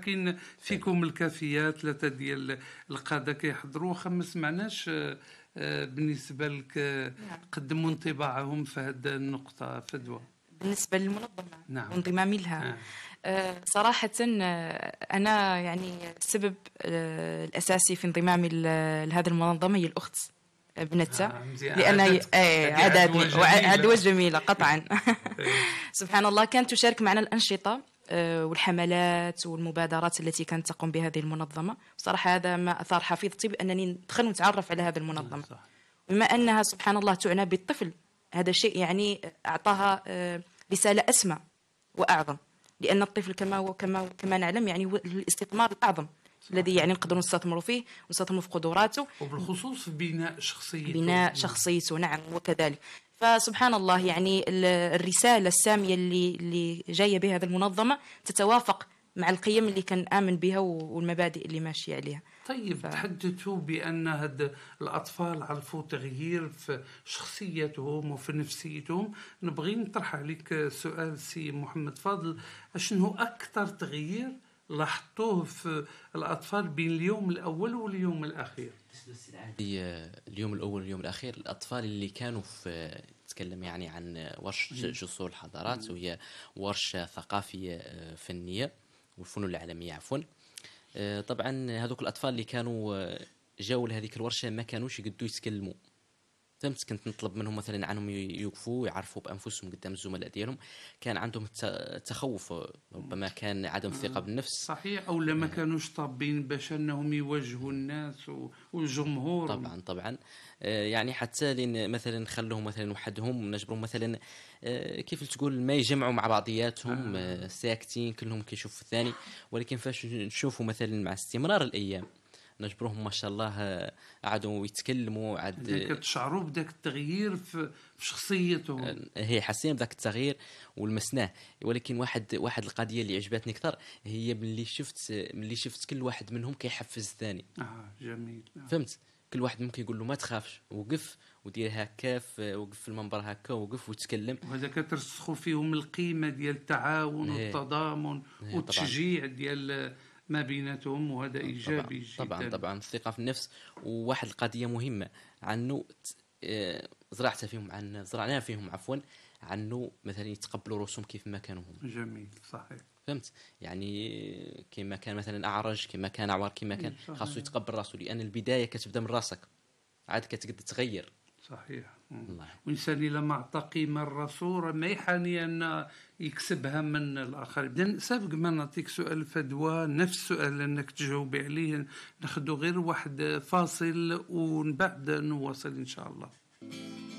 كاين فيكم الكافيات 3 ديال القاده كيحضروا، واخا ما سمعناش بالنسبه لك قدموا انطباعهم في هذه النقطه فدوى بالنسبة للمنظمة. نعم. وانضمامي لها. صراحة أنا يعني السبب الأساسي في انضمامي لهذه المنظمة هي الأخت بنتها، لأن عدوى جميلة قطعا. سبحان الله، كانت تشارك معنا الأنشطة والحملات والمبادرات التي كانت تقوم بهذه المنظمة. صراحة هذا ما أثار حفيظتي بأنني ندخل ونتعرف على هذه المنظمة. بما أنها سبحان الله تعنى بالطفل، هذا شيء يعني أعطاها رسالة أسمى وأعظم، لأن الطفل كما نعلم يعني هو الاستثمار الأعظم الذي يعني نقدر نستثمر فيه ونستثمر في قدراته، وبالخصوص في بناء شخصيته. نعم، وكذلك. فسبحان الله يعني الرسالة السامية اللي جاية بها هذه المنظمة تتوافق مع القيم اللي كان آمن بها والمبادئ اللي ماشي عليها. طيب تحدثوا بأن هاد الأطفال عرفوا تغيير في شخصيتهم وفي نفسيتهم. نبغي نطرح عليك سؤال سي محمد فاضل، شنو أكثر تغيير لاحظتوه في الأطفال بين اليوم الأول واليوم الأخير؟ اليوم الأول واليوم الأخير، الأطفال اللي كانوا في تكلم يعني عن ورشة جسور الحضارات، وهي ورشة ثقافية فنية والفنون العالمية عفوا. طبعا هذوك الأطفال اللي كانوا جاوا لهذيك الورشة ما كانوش يقدروا يتكلموا، فهمت؟ كنت نطلب منهم مثلا عنهم يوقفوا يعرفوا بأنفسهم قدام الزملاء ديالهم، كان عندهم تخوف، ربما كان عدم الثقة بالنفس. صحيح، أو لما كانوش طابين باش أنهم يواجهوا الناس والجمهور. طبعا يعني حتى لين مثلا نخلوهم مثلا وحدهم، نجبرهم مثلا كيف تقول ما يجمعوا مع بعضياتهم ساكتين كلهم كيشوفوا الثاني، ولكن فاش نشوفوا مثلا مع استمرار الأيام نجبروهم ما شاء الله قعدوا يتكلموا، كتشعروا بداك التغيير في شخصيتهم. هي حسينا بداك التغيير ولمسناه. ولكن واحد القضيه اللي عجبتني اكثر هي ملي شفت كل واحد منهم كيحفز الثاني. جميل. فهمت؟ كل واحد ممكن يقول له ما تخافش، وقف ودير هكا، وقف في المنبر هكا، وقف وتكلم. وهذا كترسخوا فيهم القيمه ديال التعاون والتضامن والتشجيع ديال ما بيناتهم، وهذا إيجابي جدا. طبعا الثقة في النفس. وواحد القضية مهمة عنه زرعنا فيهم عفوا عنه مثلا يتقبلوا رسوم كيف ما كانوا هم. جميل، صحيح. فهمت؟ يعني كما كان مثلا أعرج، كما كان أعور، كما كان خاصو يتقبل راسه، لأن البداية كتبدا من راسك عاد كتقدر تغير. صحيح. والإنسان إلا ما أعطى قيمة الرسول ما يحاني أن يكسبها من الآخرين. إذن سابق ما نعطيك سؤال فدوى، نفس السؤال أنك تجاوبي عليه، ناخذ غير واحد فاصل ومن بعد نواصل إن شاء الله.